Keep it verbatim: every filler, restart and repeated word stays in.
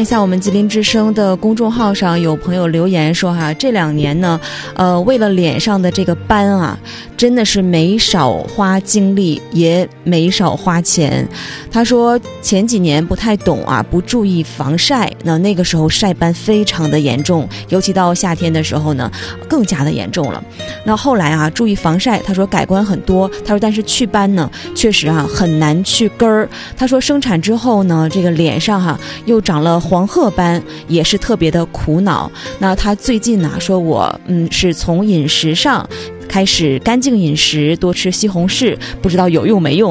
下我们吉林之声的公众号上有朋友留言说哈，这两年呢，呃，为了脸上的这个斑啊，真的是没少花精力，也没少花钱。他说前几年不太懂啊，不注意防晒，那那个时候晒斑非常的严重，尤其到夏天的时候呢，更加的严重了。那后来啊，注意防晒，他说改观很多。他说但是祛斑呢，确实啊很难去根儿。他说生产之后呢，这个脸上哈、啊、又长了黄褐斑，也是特别的苦恼。那他最近呢、啊、说我嗯是从饮食上开始干净饮食，多吃西红柿，不知道有用没用。